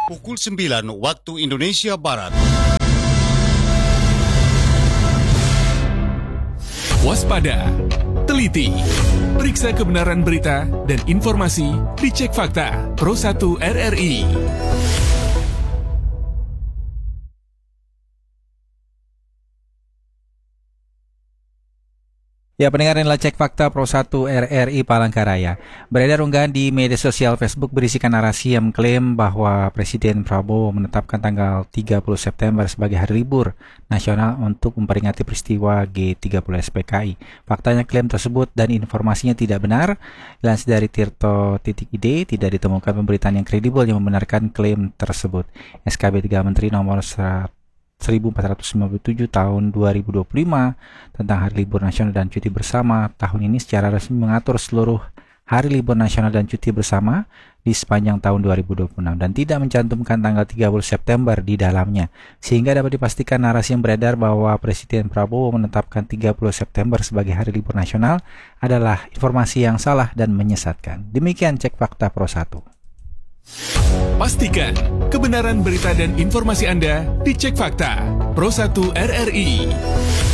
Pukul 9 waktu Indonesia Barat. Waspada, teliti, periksa kebenaran berita dan informasi di Cek Fakta Pro 1 RRI. Ya, pendengar inilah Cek Fakta Pro 1 RRI Palangkaraya. Beredar unggahan di media sosial Facebook berisikan narasi yang mengklaim bahwa Presiden Prabowo menetapkan tanggal 30 September sebagai hari libur nasional untuk memperingati peristiwa G30 SPKI. Faktanya klaim tersebut dan informasinya tidak benar. Dilansir dari Tirto.id, tidak ditemukan pemberitaan yang kredibel yang membenarkan klaim tersebut. SKB 3 Menteri nomor 1457 tahun 2025 tentang Hari Libur Nasional dan Cuti Bersama tahun ini secara resmi mengatur seluruh Hari Libur Nasional dan Cuti Bersama di sepanjang tahun 2026 dan tidak mencantumkan tanggal 30 September di dalamnya, sehingga dapat dipastikan narasi yang beredar bahwa Presiden Prabowo menetapkan 30 September sebagai Hari Libur Nasional adalah informasi yang salah dan menyesatkan. Demikian Cek Fakta Pro 1. Pastikan kebenaran berita dan informasi Anda di Cek Fakta Pro 1 RRI.